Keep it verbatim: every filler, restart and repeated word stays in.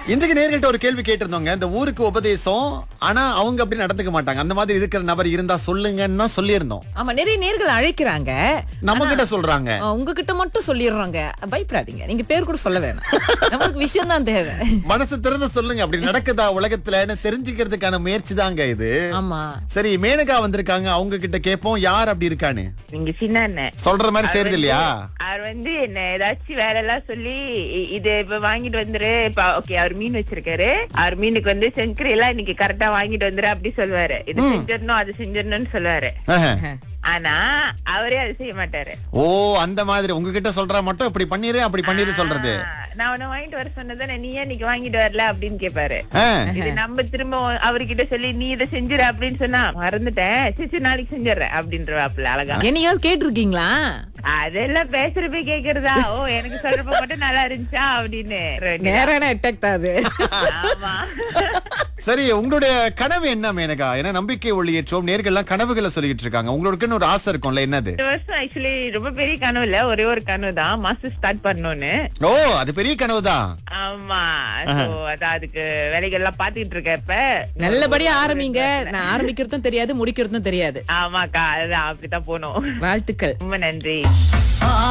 இன்றைக்கு நேர்கள்ட்ட ஒரு கேள்வி கேட்டிருந்தோங்க. இந்த ஊருக்கு உபதேசம், ஆனா அவங்க அப்படி நடந்துக்க மாட்டாங்க. அந்த மாதிரி இருக்கிற நபர் இருந்தா சொல்லுங்கன்னா சொல்லியிருந்தோம். ஆமா, நிறைய நேர்கள் அழைக்கிறாங்க, நம்ம கிட்ட சொல்றாங்க. ஆ, உங்ககிட்ட மட்டும் சொல்லிடுறாங்க. பயப்படாதீங்க, நீங்க பேர் கூட சொல்ல வேணாம். நம்மளுக்கு விஷயம் தான் தேவை. மனசு திறந்து சொல்லுங்க, அப்படி நடக்குதா உலகத்துலன்னு தெரிஞ்சுக்கிறதுக்கான முயற்சி தாங்க இது. ஆமா, சரி, மேனகா வந்திருக்காங்க, அவங்க கிட்ட கேட்போம் யார் அப்படி இருக்கான்னு. நீங்க சின்ன அண்ணன் சொல்ற மாதிரி சேருது இல்லையா? அவர் வந்து என்ன ஏதாச்சும் வேலை எல்லாம் சொல்லி இ- இது இப்ப வாங்கிட்டு வந்துரு. இப்ப ஓகே, அவர் மீன் வச்சிருக்காரு, அவர் மீனுக்கு வந்து செங்கரை எல்லாம் இன்னைக்கு கரெக்டா வாங்கிட்டு வந்துரு அப்படி சொல்லுவாரு. இது செஞ்சிடணும் அது செஞ்சிடணும்னு சொல்லுவாரு. ஆஹா. ஆனா அவரே அது செய்ய மாட்டாரு. ஓ, அந்த மாதிரி உங்ககிட்ட சொல்றா மட்டும் இப்படி பண்ணிரு அப்படி பண்ணிரு சொல்றது. ஆ, நான் உன்னை வாங்கிட்டு வர சொன்னதானே, நீ ஏன் இன்னைக்கு வாங்கிட்டு வரல அப்படின்னு கேட்பாரு. ஆ. இது நம்ம திரும்ப அவர்கிட்ட சொல்லி நீ இதை செஞ்சிரு அப்படின்னு சொன்னா மறந்துட்டேன், சரி சரி நாளைக்கு செஞ்சிடறேன் அப்படின்றவாப்புல அழகா. என்னையாவது கேட்டிருக்கீங்களா? அதெல்லாம் பேசுறப்ப கேக்குறதா? ஓ, எனக்கு சொல்றப்ப மட்டும் நல்லா இருந்துச்சா அப்படின்னு. நேரான அட்டாக் தான் அது. ஆமா. சரி, உங்களுடைய கனவு என்ன மேனகா? ஏன்னா நம்பிக்கை ஒளியேற்றோம், நேர்கள்லாம் கனவுகளை சொல்லிட்டு இருக்காங்க. உங்களுக்கு ஒரு ஆசை இருக்கும்ல, என்னது? இந்த வருஷம் ஆக்சுவலி ரொம்ப பெரிய கனவு இல்ல, ஒரே ஒரு கனவு தான், மாஸ்டர் ஸ்டார்ட் பண்ணணும்னு. ஓ, அது பெரிய கனவு தான். ஆமா, சோ அதான் அதுக்கு வேலைகள் எல்லாம் பாத்துக்கிட்டு இருக்க இப்ப. நல்லபடியா ஆரம்பிங்க. நான் ஆரம்பிக்கிறதும் தெரியாது, முடிக்கிறதும் தெரியாது. ஆமாக்கா, அதுதான் அப்படித்தான் போனோம். வாழ்த்துக்கள். ரொம்ப நன்றி.